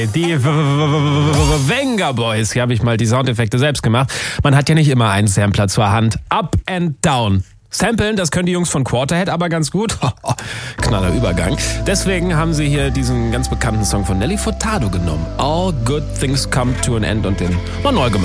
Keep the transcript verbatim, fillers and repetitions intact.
Die Venga Boys. Hier habe ich mal die Soundeffekte selbst gemacht. Man hat ja nicht immer einen Sampler zur Hand. Up and down. Samplen, das können die Jungs von Quarterhead aber ganz gut. Knaller Übergang. Deswegen haben sie hier diesen ganz bekannten Song von Nelly Furtado genommen. All Good Things Come to an End und den mal neu gemacht.